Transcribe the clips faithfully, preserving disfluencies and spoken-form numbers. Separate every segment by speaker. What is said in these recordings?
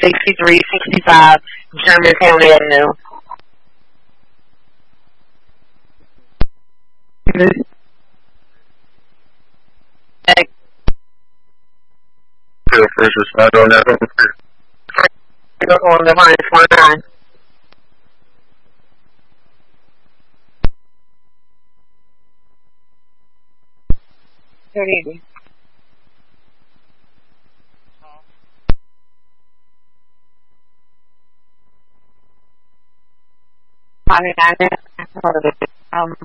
Speaker 1: sixty-three sixty-five Germantown Avenue. Medic.
Speaker 2: First responder on that one.
Speaker 1: On the line, one nine. thirty. I mean, I um.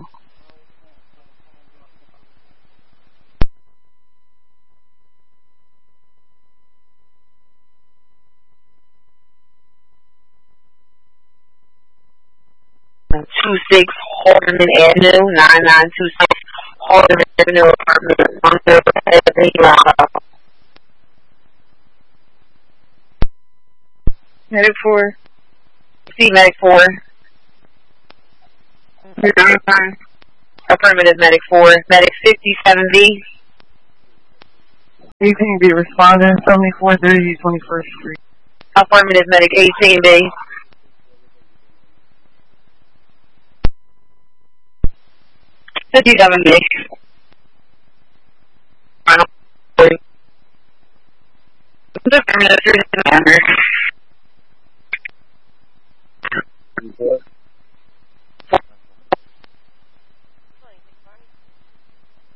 Speaker 1: Two six Haldeman Avenue, nine nine two six Haldeman Avenue, apartment one zero seven. Medic four. See medic four. Affirmative medic four. Medic fifty-seven B.
Speaker 3: eighteen B respondent, seventy-four thirty twenty-first Street.
Speaker 1: Affirmative medic eighteen B. fifty-seven B. Affirmative